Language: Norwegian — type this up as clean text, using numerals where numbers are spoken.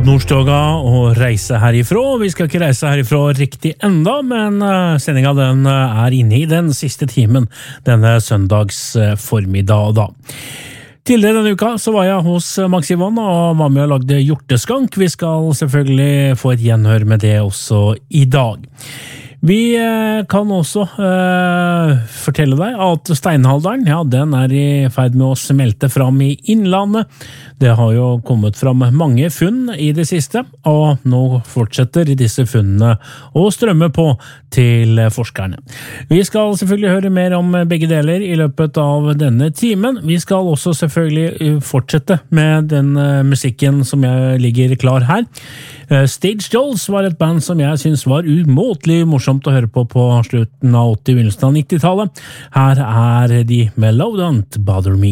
Odd Nordstoga og reise herifra. Vi skal ikke reise herifra riktig enda, men sendinga den er inne i den siste timen denne søndags formiddag da. Tidligere denne uka så var jeg hos Max Ivan og var med og lagde hjorteskank. Vi skal selvfølgelig få et gjenhør med det også i dag. Vi kan også fortelle deg at steinhalderen, ja, den er i ferd med å smelte fram i innlandet. Det har jo kommet fram mange funn i det siste, og nå fortsetter disse funnene å strømme på til forskerne. Vi skal selvfølgelig høre mer om begge deler i løpet av denne timen. Vi skal også selvfølgelig fortsette med den musikken som ligger klar her. Stage Dolls var et band som jeg synes var umåtelig morsomt å høre på slutten av 80- og begynnelsen av 90-tallet. Her er de med Love Don't Bother Me.